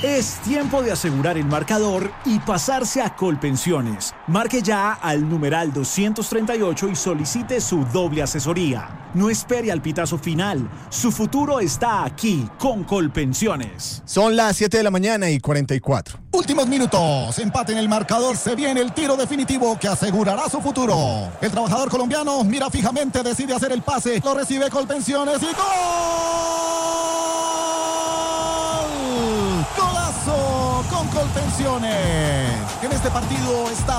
Es tiempo de asegurar el marcador y pasarse a Colpensiones. Marque ya al numeral 238 y solicite su doble asesoría. No espere al pitazo final. Su futuro está aquí con Colpensiones. Son las 7 de la mañana y 44. Últimos minutos. Empate en el marcador. Se viene el tiro definitivo que asegurará su futuro. El trabajador colombiano mira fijamente, decide hacer el pase. Lo recibe Colpensiones y ¡gol! ¡Golazo con Colpensiones! En este partido está